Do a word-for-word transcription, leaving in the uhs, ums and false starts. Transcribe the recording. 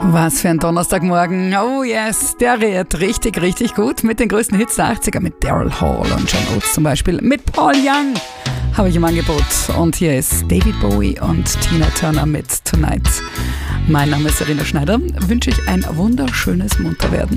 Was für ein Donnerstagmorgen. Oh yes, der redet richtig, richtig gut mit den größten Hits der achtziger, mit Daryl Hall und John Oates zum Beispiel. Mit Paul Young habe ich im Angebot. Und hier ist David Bowie und Tina Turner mit Tonight. Mein Name ist Serena Schneider. Wünsche ich ein wunderschönes Munterwerden.